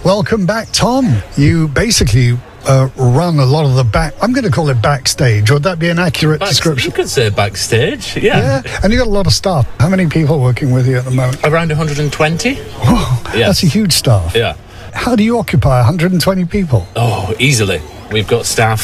Welcome back, Tom. You basically run a lot of the back... I'm going to call it backstage. Would that be an accurate description? You could say backstage, yeah. And you got a lot of staff. How many people working with you at the moment? Around 120. Oh, yes. That's a huge staff. Yeah. How do you occupy 120 people? Oh, easily. We've got staff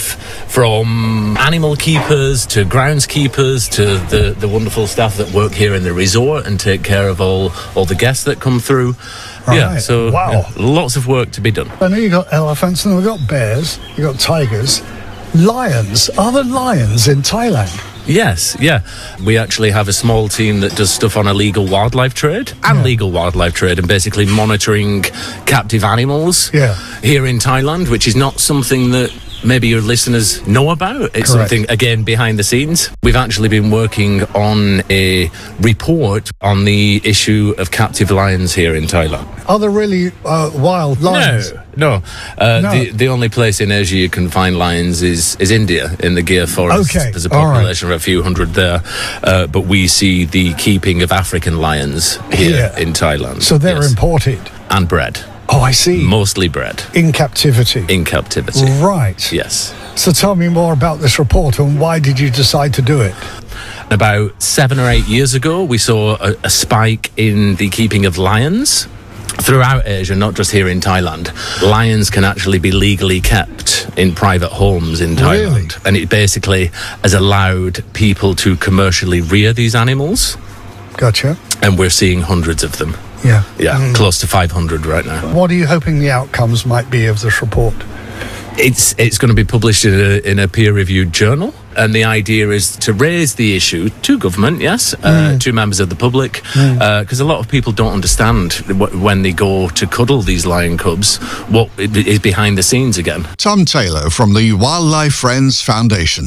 from animal keepers to groundskeepers to the wonderful staff that work here in the resort and take care of all the guests that come through. Right. Yeah, so lots of work to be done. I know you got elephants and we've got bears, you got tigers, lions. Are there lions in Thailand? Yes, yeah. We actually have a small team that does stuff on illegal wildlife trade and legal wildlife trade and basically monitoring captive animals here in Thailand, which is not something that maybe your listeners know about. It's something, again, behind the scenes. We've actually been working on a report on the issue of captive lions here in Thailand. Are there really wild lions? No. The only place in Asia you can find lions is India, in the Gir forest. Okay. There's a population of a few hundred there. But we see the keeping of African lions here in Thailand. So they're imported? And bred. Oh, I see. Mostly bred. In captivity? In captivity. Right. Yes. So tell me more about this report and why did you decide to do it? About 7 or 8 years ago, we saw a spike in the keeping of lions. Throughout Asia, not just here in Thailand, lions can actually be legally kept in private homes in Thailand. Really? And it basically has allowed people to commercially rear these animals. Gotcha. And we're seeing hundreds of them. Yeah, close to 500 right now. What are you hoping the outcomes might be of this report? It's going to be published in a peer-reviewed journal, and the idea is to raise the issue to government, to members of the public, because a lot of people don't understand when they go to cuddle these lion cubs what is behind the scenes again. Tom Taylor from the Wildlife Friends Foundation.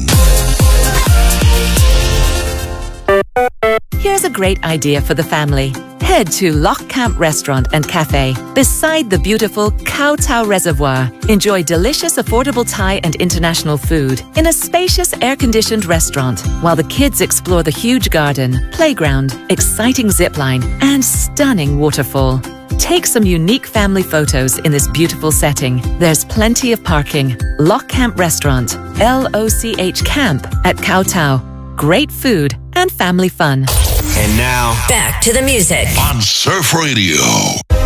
Here's a great idea for the family. Head to Loch Camp Restaurant and Cafe beside the beautiful Khao Tao Reservoir. Enjoy delicious, affordable Thai and international food in a spacious, air-conditioned restaurant while the kids explore the huge garden, playground, exciting zipline, and stunning waterfall. Take some unique family photos in this beautiful setting. There's plenty of parking. Loch Camp Restaurant, LOCH Camp at Khao Tao. Great food and family fun. And now, back to the music on Surf Radio.